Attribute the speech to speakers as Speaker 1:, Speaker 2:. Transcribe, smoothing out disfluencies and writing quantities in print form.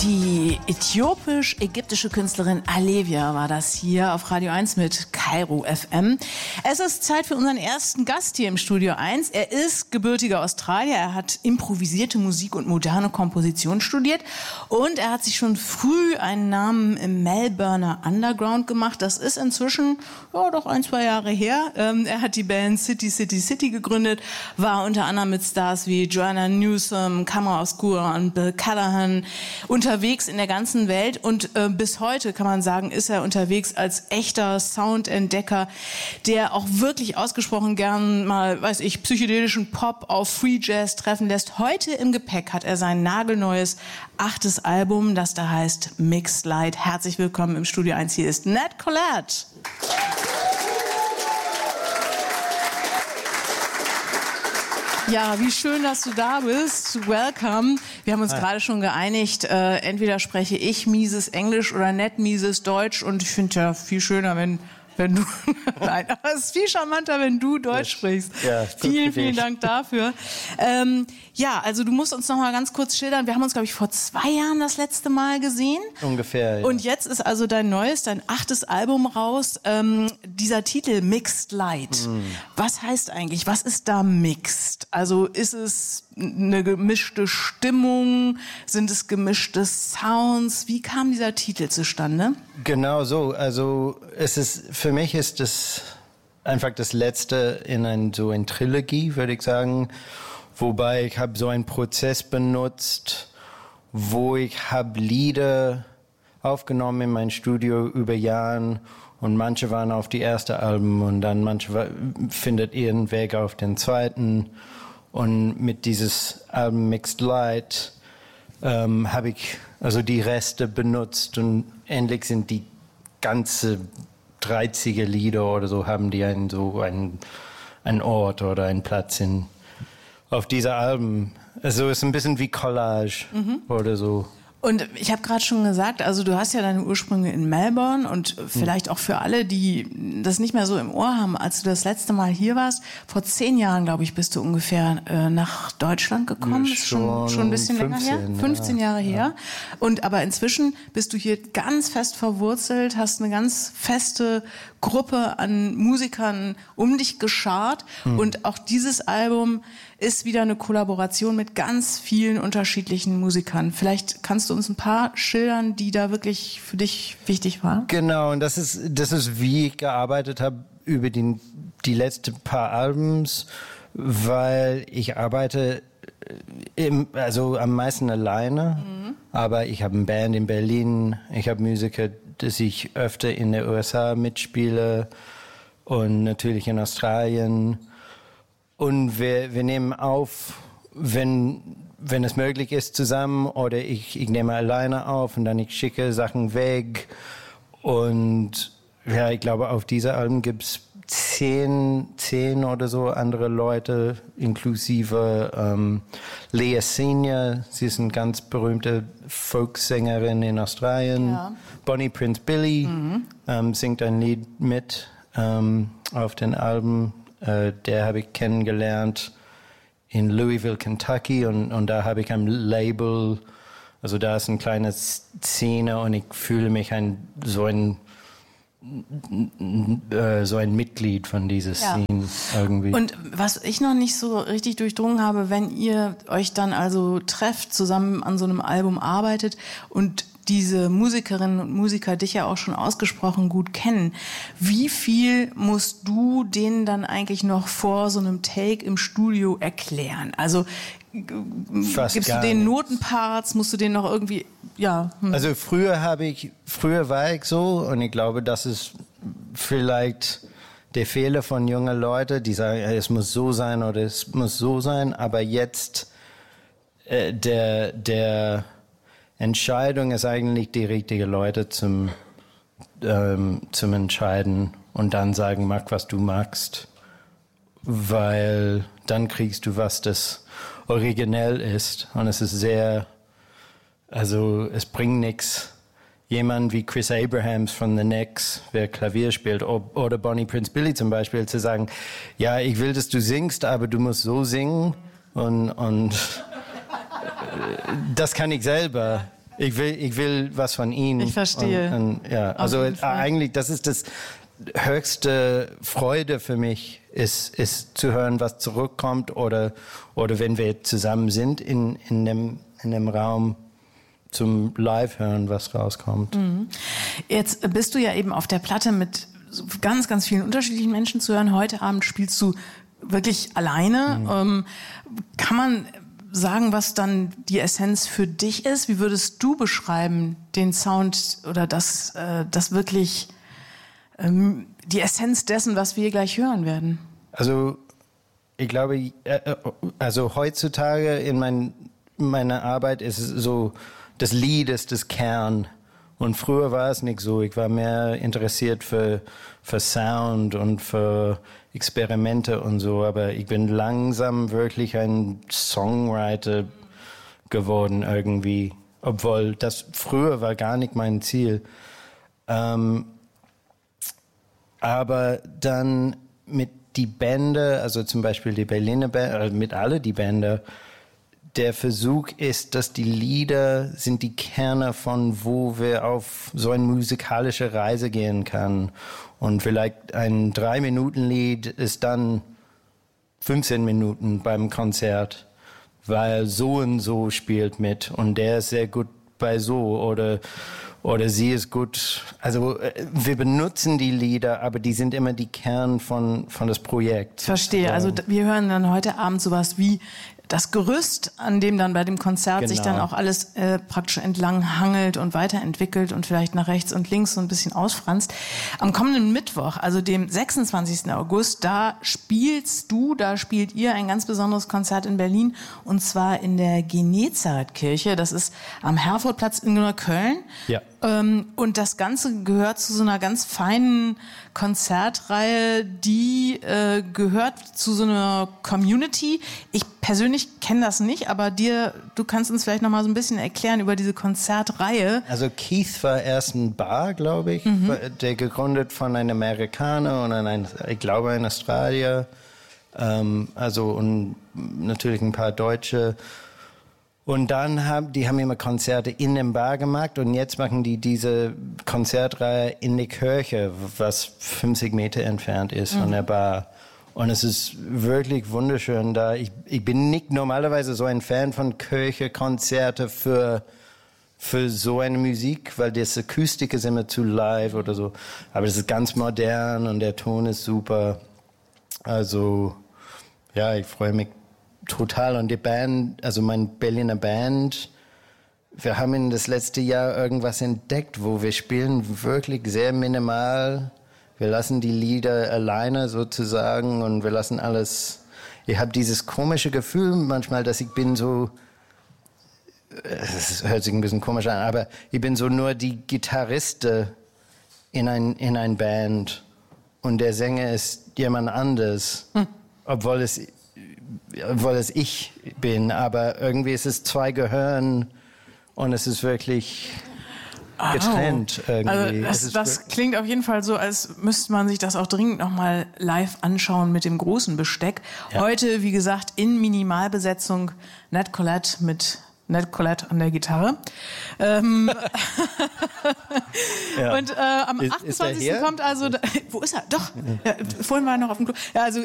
Speaker 1: Die äthiopisch-ägyptische Künstlerin Alevia war das hier auf Radio 1 mit Kairo FM. Es ist Zeit für unseren ersten Gast hier im Studio 1. Er ist gebürtiger Australier, er hat improvisierte Musik und moderne Komposition studiert und er hat sich schon früh einen Namen im Melbourner Underground gemacht. Das ist inzwischen doch 1-2 Jahre her. Er hat die Band City City City gegründet, war unter anderem mit Stars wie Joanna Newsom, Camera Obscura und Bill Callahan unterwegs in der ganzen Welt und bis heute kann man sagen, ist er unterwegs als echter Soundentdecker, der auch wirklich ausgesprochen gern mal, psychedelischen Pop auf Free Jazz treffen lässt. Heute im Gepäck hat er sein nagelneues 8. Album, das da heißt Mixed Light. Herzlich willkommen im Studio 1. Hier ist Nat Collette. Ja, wie schön, dass du da bist. Welcome. Wir haben uns gerade schon geeinigt, entweder spreche ich mieses Englisch oder Nat mieses Deutsch. Und ich finde ja viel schöner, wenn du... Nein, aber es ist viel charmanter, wenn du Deutsch sprichst. Ja, vielen Dank dafür. Also du musst uns noch mal ganz kurz schildern. Wir haben uns, glaube ich, vor 2 Jahren das letzte Mal gesehen.
Speaker 2: Ungefähr, ja.
Speaker 1: Und jetzt ist also dein 8. Album raus. Dieser Titel Mixed Light. Was heißt eigentlich, was ist da mixed? Also ist es eine gemischte Stimmung? Sind es gemischte Sounds? Wie kam dieser Titel zustande?
Speaker 2: Genau so. Also für mich ist es einfach das Letzte in eine Trilogie, würde ich sagen. Wobei ich habe so einen Prozess benutzt, wo ich habe Lieder aufgenommen in mein Studio über Jahren und manche waren auf die erste Album und dann manche findet ihren Weg auf den zweiten. Und mit dieses Album Mixed Light habe ich also die Reste benutzt und endlich sind die ganze 30er Lieder oder so, haben die einen Ort oder einen Platz auf dieser Alben. Also es ist ein bisschen wie Collage oder so.
Speaker 1: Und ich habe gerade schon gesagt, also du hast ja deine Ursprünge in Melbourne und vielleicht auch für alle, die das nicht mehr so im Ohr haben, als du das letzte Mal hier warst, vor 10 Jahren, glaube ich, bist du ungefähr nach Deutschland gekommen.
Speaker 2: Ja,
Speaker 1: ist schon ein bisschen 15, länger her. 15 Jahre her. Und aber inzwischen bist du hier ganz fest verwurzelt, hast eine ganz feste Gruppe an Musikern um dich geschart. Und auch dieses Album ist wieder eine Kollaboration mit ganz vielen unterschiedlichen Musikern. Vielleicht kannst du uns ein paar schildern, die da wirklich für dich wichtig waren? Genau,
Speaker 2: und das ist wie ich gearbeitet habe über die letzten paar Albums, weil ich arbeite am meisten alleine, aber ich habe eine Band in Berlin, ich habe Musiker, dass ich öfter in den USA mitspiele und natürlich in Australien. Und wir nehmen auf, wenn es möglich ist, zusammen oder ich nehme alleine auf und dann ich schicke Sachen weg. Und ja, ich glaube, auf dieser Alben gibt es 10 oder so andere Leute, inklusive Leah Senior. Sie ist eine ganz berühmte Folksängerin in Australien. Ja. Bonnie Prince Billy singt ein Lied mit auf den Alben. Der habe ich kennengelernt in Louisville, Kentucky und da habe ich ein Label, also da ist eine kleine Szene und ich fühle mich so ein Mitglied von dieser Szene irgendwie.
Speaker 1: Und was ich noch nicht so richtig durchdrungen habe, wenn ihr euch dann also trefft, zusammen an so einem Album arbeitet und diese Musikerinnen und Musiker dich ja auch schon ausgesprochen gut kennen. Wie viel musst du denen dann eigentlich noch vor so einem Take im Studio erklären? Also gibst du denen Notenparts, musst du denen noch irgendwie,
Speaker 2: Also früher war ich so und ich glaube, das ist vielleicht der Fehler von jungen Leuten, die sagen, es muss so sein oder es muss so sein, aber jetzt der Entscheidung ist eigentlich die richtige Leute zum Entscheiden und dann sagen, mach, was du magst, weil dann kriegst du was, das originell ist und es ist es bringt nichts. Jemand wie Chris Abrahams von The Knicks, wer Klavier spielt, oder Bonnie Prince Billy zum Beispiel, zu sagen, ja, ich will, dass du singst, aber du musst so singen und das kann ich selber. Ich will was von ihnen.
Speaker 1: Ich verstehe.
Speaker 2: Also eigentlich, das ist das höchste Freude für mich, ist zu hören, was zurückkommt oder wenn wir zusammen sind in dem Raum zum Live hören, was rauskommt.
Speaker 1: Jetzt bist du ja eben auf der Platte mit ganz, ganz vielen unterschiedlichen Menschen zu hören. Heute Abend spielst du wirklich alleine. Kann man sagen, was dann die Essenz für dich ist? Wie würdest du beschreiben, den Sound oder das wirklich die Essenz dessen, was wir gleich hören werden?
Speaker 2: Also ich glaube, heutzutage in meiner Arbeit ist es so, das Lied ist das Kern. Und früher war es nicht so. Ich war mehr interessiert für Sound und für Experimente und so. Aber ich bin langsam wirklich ein Songwriter geworden irgendwie. Obwohl das früher war gar nicht mein Ziel. Aber dann mit die Bände, also zum Beispiel die Berliner Band, mit alle die Bände, der Versuch ist, dass die Lieder sind die Kerne von, wo wir auf so eine musikalische Reise gehen kann. Und vielleicht ein 3-Minuten-Lied ist dann 15 Minuten beim Konzert, weil so und so spielt mit und der ist sehr gut bei so oder sie ist gut. Also wir benutzen die Lieder, aber die sind immer die Kern von das Projekt.
Speaker 1: Verstehe. Also wir hören dann heute Abend sowas wie das Gerüst, an dem dann bei dem Konzert sich dann auch alles praktisch entlang hangelt und weiterentwickelt und vielleicht nach rechts und links so ein bisschen ausfranst. Am kommenden Mittwoch, also dem 26. August, da spielt ihr ein ganz besonderes Konzert in Berlin und zwar in der Genezarethkirche. Das ist am Herfordplatz in Neukölln.
Speaker 2: Ja.
Speaker 1: Und das Ganze gehört zu so einer ganz feinen Konzertreihe, die gehört zu so einer Community. Ich persönlich kenne das nicht, aber du kannst uns vielleicht noch mal so ein bisschen erklären über diese Konzertreihe.
Speaker 2: Also Keith war erst ein Bar, glaube ich, der gegründet von einem Amerikaner und ich glaube ein Australier. Und natürlich ein paar Deutsche. Und dann haben immer Konzerte in dem Bar gemacht und jetzt machen die diese Konzertreihe in die Kirche, was 50 Meter entfernt ist von der Bar. Und es ist wirklich wunderschön da. Ich bin nicht normalerweise so ein Fan von Kirche-Konzerte für so eine Musik, weil das Akustik ist immer zu live oder so. Aber es ist ganz modern und der Ton ist super. Also, ja, ich freue mich total. Und die Band, also meine Berliner Band, wir haben in das letzte Jahr irgendwas entdeckt, wo wir spielen wirklich sehr minimal. Wir lassen die Lieder alleine sozusagen und wir lassen alles. Ich habe dieses komische Gefühl manchmal, dass ich bin so, es hört sich ein bisschen komisch an, aber ich bin so nur die Gitarriste in ein Band und der Sänger ist jemand anderes, obwohl es ich bin, aber irgendwie ist es zwei Gehirn und es ist wirklich getrennt irgendwie.
Speaker 1: Also das klingt auf jeden Fall so, als müsste man sich das auch dringend nochmal live anschauen mit dem großen Besteck. Ja. Heute, wie gesagt, in Minimalbesetzung Ned Collette mit Ned Collette an der Gitarre. Ja. Und am 28. kommt also... Wo ist er? Doch, ja, vorhin war er noch auf dem Klo. Ja, also